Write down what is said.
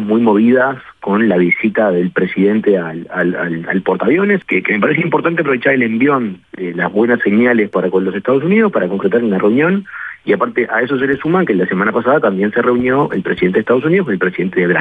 están muy movidas con la visita del presidente al portaaviones, que me parece importante aprovechar el envión de las buenas señales para con los Estados Unidos, para concretar una reunión, y aparte a eso se le suma que la semana pasada también se reunió el presidente de Estados Unidos con el presidente de Brasil.